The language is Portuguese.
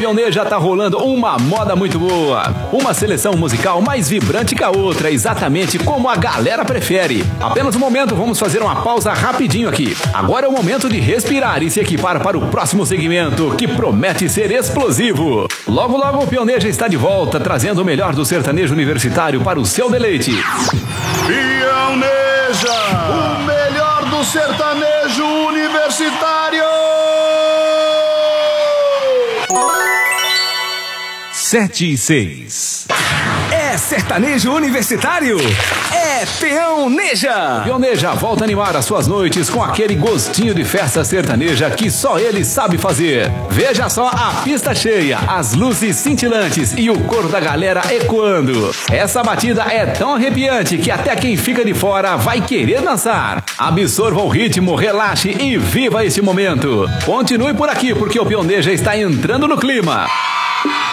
Pioneja tá rolando uma moda muito boa. Uma seleção musical mais vibrante que a outra, exatamente como a galera prefere. Apenas um momento, vamos fazer uma pausa rapidinho aqui. Agora é o momento de respirar e se equipar para o próximo segmento, que promete ser explosivo. Logo, logo o Pioneja está de volta, trazendo o melhor do sertanejo universitário para o seu deleite. Pioneja, o melhor do sertanejo universitário. 7-6. É sertanejo universitário? É Pioneja! Pioneja volta a animar as suas noites com aquele gostinho de festa sertaneja que só ele sabe fazer. Veja só a pista cheia, as luzes cintilantes e o coro da galera ecoando. Essa batida é tão arrepiante que até quem fica de fora vai querer dançar. Absorva o ritmo, relaxe e viva esse momento. Continue por aqui porque o Pioneja está entrando no clima.